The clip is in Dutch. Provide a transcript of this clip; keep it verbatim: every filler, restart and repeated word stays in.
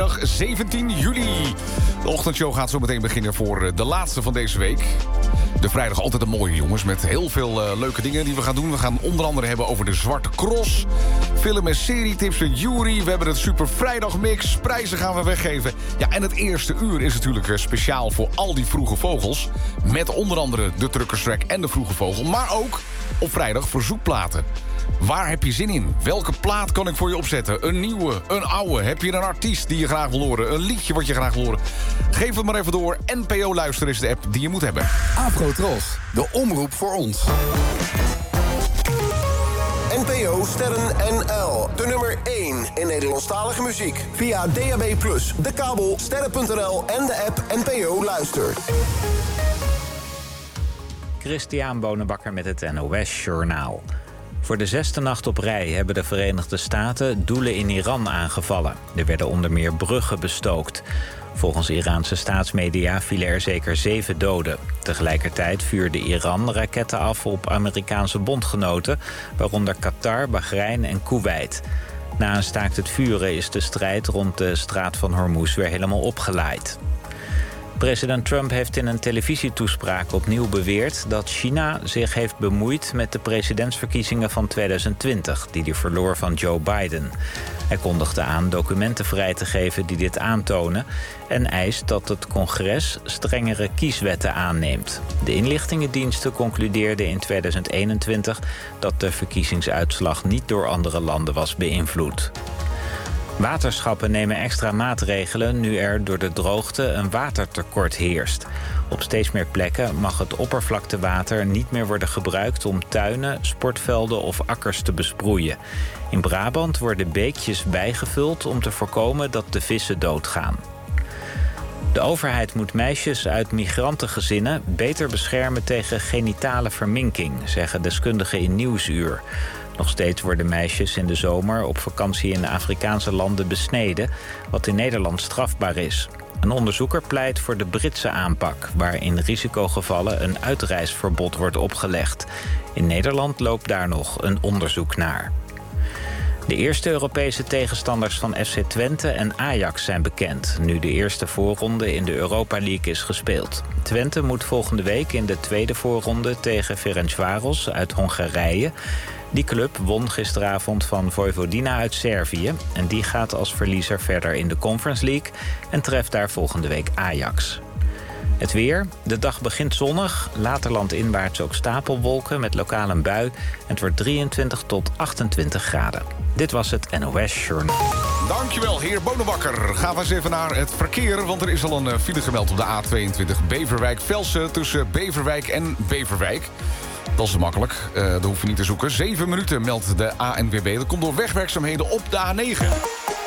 zeventien juli. De ochtendshow gaat zo meteen beginnen voor de laatste van deze week. De vrijdag altijd een mooie, jongens, met heel veel uh, leuke dingen die we gaan doen. We gaan onder andere hebben over de Zwarte Cross. Film- en serietips met Jury. We hebben het Super Vrijdagmix. Prijzen gaan we weggeven. Ja, en het eerste uur is natuurlijk uh, speciaal voor al die vroege vogels. Met onder andere de Truckerstrack en de Vroege Vogel. Maar ook op vrijdag verzoekplaten. Waar heb je zin in? Welke plaat kan ik voor je opzetten? Een nieuwe, een oude? Heb je een artiest die je graag wil horen? Een liedje wat je graag wil horen? Geef het maar even door. N P O Luister is de app die je moet hebben. Afrotros, de omroep voor ons. N P O Sterren N L, de nummer één in Nederlandstalige muziek. Via D A B plus, de kabel, sterren punt n l en de app N P O Luister. Christian Bonenbakker met het N O S Journaal. Voor de zesde nacht op rij hebben de Verenigde Staten doelen in Iran aangevallen. Er werden onder meer bruggen bestookt. Volgens Iraanse staatsmedia vielen er zeker zeven doden. Tegelijkertijd vuurde Iran raketten af op Amerikaanse bondgenoten, waaronder Qatar, Bahrein en Koeweit. Na een staakt het vuren is de strijd rond de straat van Hormuz weer helemaal opgeleid. President Trump heeft in een televisietoespraak opnieuw beweerd dat China zich heeft bemoeid met de presidentsverkiezingen van tweeduizend twintig... die hij verloor van Joe Biden. Hij kondigde aan documenten vrij te geven die dit aantonen en eist dat het congres strengere kieswetten aanneemt. De inlichtingendiensten concludeerden in tweeduizend eenentwintig dat de verkiezingsuitslag niet door andere landen was beïnvloed. Waterschappen nemen extra maatregelen nu er door de droogte een watertekort heerst. Op steeds meer plekken mag het oppervlaktewater niet meer worden gebruikt om tuinen, sportvelden of akkers te besproeien. In Brabant worden beekjes bijgevuld om te voorkomen dat de vissen doodgaan. De overheid moet meisjes uit migrantengezinnen beter beschermen tegen genitale verminking, zeggen deskundigen in Nieuwsuur. Nog steeds worden meisjes in de zomer op vakantie in Afrikaanse landen besneden, wat in Nederland strafbaar is. Een onderzoeker pleit voor de Britse aanpak, waar in risicogevallen een uitreisverbod wordt opgelegd. In Nederland loopt daar nog een onderzoek naar. De eerste Europese tegenstanders van F C Twente en Ajax zijn bekend, nu de eerste voorronde in de Europa League is gespeeld. Twente moet volgende week in de tweede voorronde tegen Ferencváros uit Hongarije. Die club won gisteravond van Vojvodina uit Servië en die gaat als verliezer verder in de Conference League en treft daar volgende week Ajax. Het weer. De dag begint zonnig. Later landinwaarts ook stapelwolken met lokaal een bui. En het wordt drieëntwintig tot achtentwintig graden. Dit was het N O S Journaal. Dankjewel, heer Bonenbakker. Gaan we eens even naar het verkeer, want er is al een file gemeld op de A tweeëntwintig Beverwijk-Velsen tussen Beverwijk en Beverwijk. Dat is makkelijk, uh, dat hoef je niet te zoeken. Zeven minuten meldt de A N W B. Dat komt door wegwerkzaamheden op de A negen.